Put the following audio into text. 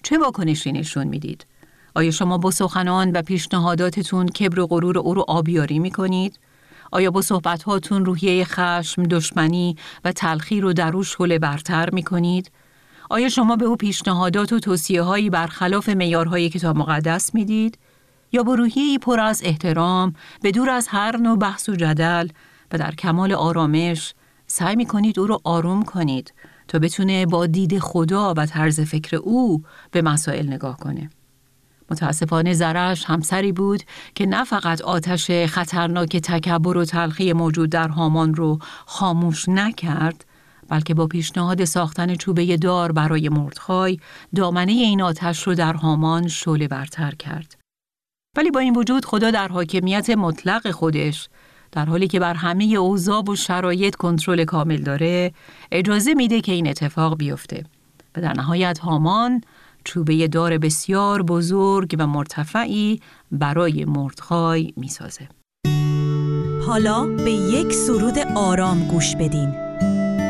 چه واکنشی نشون میدید؟ آیا شما با سخنان و پیشنهاداتتون کبر و غرور او رو آبیاری میکنید؟ آیا با صحبت‌هاتون روحیه خشم، دشمنی و تلخی رو در او شعله برتر میکنید؟ آیا شما به او پیشنهادات و توصیه‌هایی برخلاف معیارهای کتاب مقدس میدید؟ یا با روحیه‌ای پر از احترام، به دور از هر نوع بحث و جدل و در کمال آرامش سعی می‌کنید او رو آروم کنید تا بتونه با دید خدا و طرز فکر او به مسائل نگاه کنه؟ متاسفانه زرش همسری بود که نه فقط آتش خطرناک تکبر و تلخی موجود در هامان رو خاموش نکرد، بلکه با پیشنهاد ساختن چوبه دار برای مردخای دامنه این آتش رو در هامان شعله برتر کرد. ولی با این وجود خدا در حاکمیت مطلق خودش، در حالی که بر همه اوضاع و شرایط کنترل کامل داره، اجازه میده که این اتفاق بیفته و در نهایت هامان چوبه دار بسیار بزرگ و مرتفعی برای مردخای میسازه. حالا به یک سرود آرام گوش بدین.